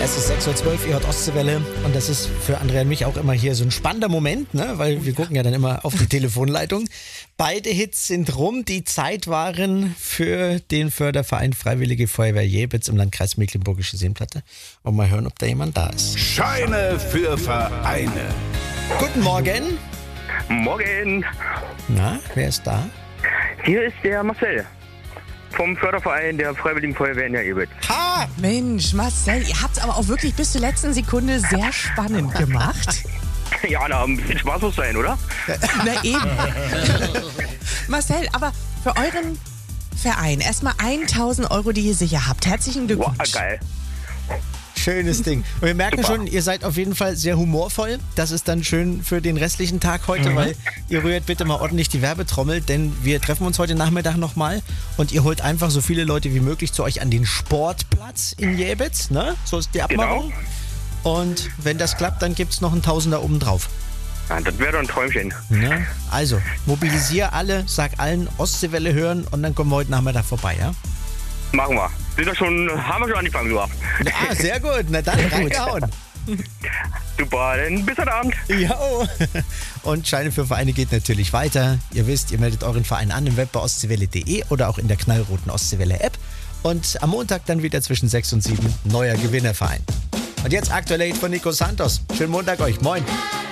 Es ist 6.12 Uhr, ihr hört Ostseewelle und das ist für Andrea und mich auch immer hier so ein spannender Moment, ne? Weil wir gucken ja dann immer auf die Telefonleitung. Beide Hits sind rum, die Zeit waren für den Förderverein Freiwillige Feuerwehr Jebitz im Landkreis Mecklenburgische Seenplatte. Und mal hören, ob da jemand da ist. Scheine für Vereine. Guten Morgen. Morgen. Na, wer ist da? Hier ist der Marcel vom Förderverein der Freiwilligen Feuerwehr in der Ebert. Ha! Mensch, Marcel, ihr habt es aber auch wirklich bis zur letzten Sekunde sehr spannend gemacht. Ja, na, ein bisschen Spaß muss sein, oder? Na eben. Marcel, aber für euren Verein erstmal 1.000 Euro, die ihr sicher habt. Herzlichen Wow, Glückwunsch. geil. Schönes Ding. Und wir merken Super. schon, ihr seid auf jeden Fall sehr humorvoll. Das ist dann schön für den restlichen Tag heute, weil ihr rührt bitte mal ordentlich die Werbetrommel, denn wir treffen uns heute Nachmittag nochmal und ihr holt einfach so viele Leute wie möglich zu euch an den Sportplatz in Jebitz, ne? So ist die Abmachung. Und wenn das klappt, dann gibt es noch einen Tausender oben drauf. Ja, das wäre doch ein Träumchen. Ne? Also, mobilisiere alle, sag allen Ostseewelle hören und dann kommen wir heute Nachmittag vorbei, ja? Machen wir. Haben wir schon angefangen, sogar. Ah, sehr gut. Na dann, reingehauen. Super, dann bis heute Abend. Jo. Und Scheine für Vereine geht natürlich weiter. Ihr wisst, ihr meldet euren Verein an im Web bei ostseewelle.de oder auch in der knallroten Ostseewelle-App. Und am Montag dann wieder zwischen 6 und 7 neuer Gewinnerverein. Und jetzt aktuell von Nico Santos. Schönen Montag euch. Moin.